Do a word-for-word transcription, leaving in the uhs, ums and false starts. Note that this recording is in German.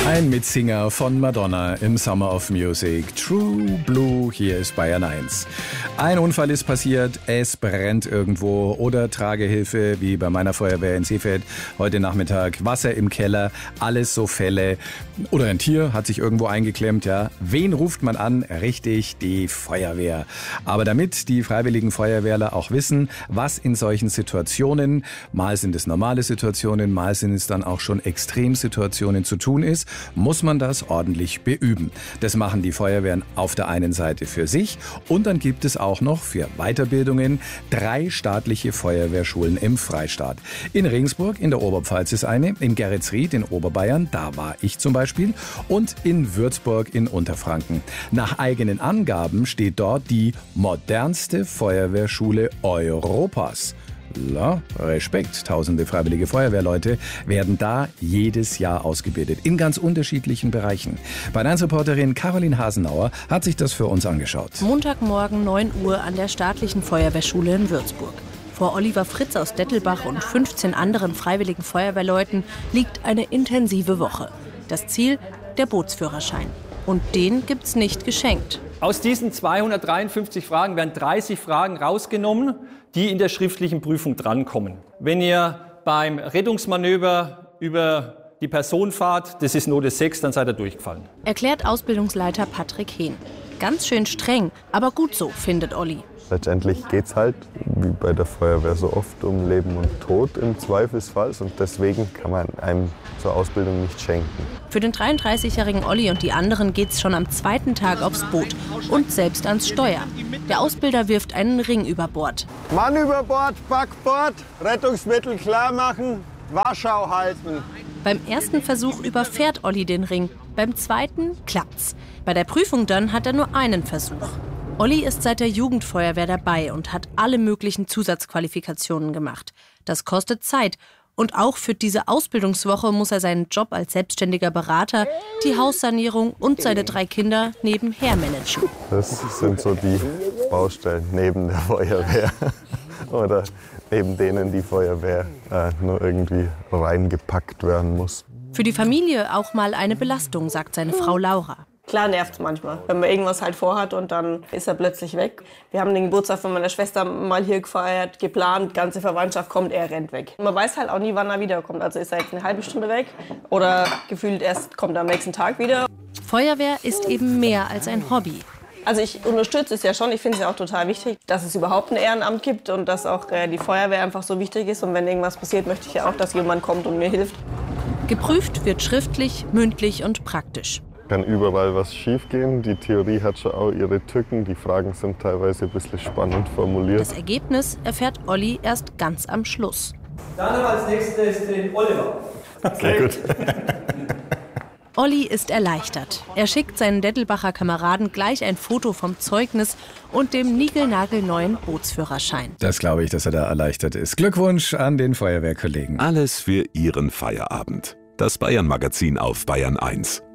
Ein Mitsinger von Madonna im Summer of Music. True Blue, hier ist Bayern eins. Ein Unfall ist passiert, es brennt irgendwo oder Tragehilfe, wie bei meiner Feuerwehr in Seefeld heute Nachmittag. Wasser im Keller, alles so Fälle. Oder ein Tier hat sich irgendwo eingeklemmt, ja. Wen ruft man an? Richtig, die Feuerwehr. Aber damit die freiwilligen Feuerwehrler auch wissen, was in solchen Situationen, mal sind es normale Situationen, mal sind es dann auch schon Extremsituationen zu tun ist, muss man das ordentlich beüben. Das machen die Feuerwehren auf der einen Seite für sich und dann gibt es auch noch für Weiterbildungen drei staatliche Feuerwehrschulen im Freistaat. In Regensburg in der Oberpfalz ist eine, in Geretsried in Oberbayern, da war ich zum Beispiel, und in Würzburg in Unterfranken. Nach eigenen Angaben steht dort die modernste Feuerwehrschule Europas. Ja, Respekt. Tausende freiwillige Feuerwehrleute werden da jedes Jahr ausgebildet, in ganz unterschiedlichen Bereichen. Bayern eins Reporterin Caroline Hasenauer hat sich das für uns angeschaut. Montagmorgen neun Uhr an der staatlichen Feuerwehrschule in Würzburg. Vor Oliver Fritz aus Dettelbach und fünfzehn anderen freiwilligen Feuerwehrleuten liegt eine intensive Woche. Das Ziel, der Bootsführerschein. Und den gibt's nicht geschenkt. Aus diesen zweihundertdreiundfünfzig Fragen werden dreißig Fragen rausgenommen, die in der schriftlichen Prüfung drankommen. Wenn ihr beim Rettungsmanöver über die Person fahrt, das ist Note sechs, dann seid ihr durchgefallen. Erklärt Ausbildungsleiter Patrick Hehn. Ganz schön streng, aber gut so, findet Olli. Letztendlich geht es halt, wie bei der Feuerwehr so oft, um Leben und Tod im Zweifelsfall. Und deswegen kann man einem zur Ausbildung nicht schenken. Für den dreiunddreißigjährigen Olli und die anderen geht's schon am zweiten Tag aufs Boot und selbst ans Steuer. Der Ausbilder wirft einen Ring über Bord. Mann über Bord, Backbord, Rettungsmittel klar machen, Warschau halten. Beim ersten Versuch überfährt Olli den Ring, beim zweiten klappt's. Bei der Prüfung dann hat er nur einen Versuch. Olli ist seit der Jugendfeuerwehr dabei und hat alle möglichen Zusatzqualifikationen gemacht. Das kostet Zeit. Und auch für diese Ausbildungswoche muss er seinen Job als selbstständiger Berater, die Haussanierung und seine drei Kinder nebenher managen. Das sind so die Baustellen neben der Feuerwehr oder neben denen die Feuerwehr äh, nur irgendwie reingepackt werden muss. Für die Familie auch mal eine Belastung, sagt seine Frau Laura. Klar nervt es manchmal, wenn man irgendwas halt vorhat und dann ist er plötzlich weg. Wir haben den Geburtstag von meiner Schwester mal hier gefeiert, geplant, ganze Verwandtschaft kommt, er rennt weg. Man weiß halt auch nie, wann er wiederkommt. Also ist er jetzt eine halbe Stunde weg oder gefühlt erst kommt er am nächsten Tag wieder. Feuerwehr ist eben mehr als ein Hobby. Also ich unterstütze es ja schon, ich finde es ja auch total wichtig, dass es überhaupt ein Ehrenamt gibt und dass auch äh, die Feuerwehr einfach so wichtig ist. Und wenn irgendwas passiert, möchte ich ja auch, dass jemand kommt und mir hilft. Geprüft wird schriftlich, mündlich und praktisch. Kann überall was schiefgehen. Die Theorie hat schon auch ihre Tücken. Die Fragen sind teilweise ein bisschen spannend formuliert. Das Ergebnis erfährt Olli erst ganz am Schluss. Dann haben wir als nächstes den Oliver. Sehr gut. Olli ist erleichtert. Er schickt seinen Dettelbacher Kameraden gleich ein Foto vom Zeugnis und dem niegelnagelneuen Bootsführerschein. Das glaube ich, dass er da erleichtert ist. Glückwunsch an den Feuerwehrkollegen. Alles für Ihren Feierabend. Das Bayern-Magazin auf Bayern eins.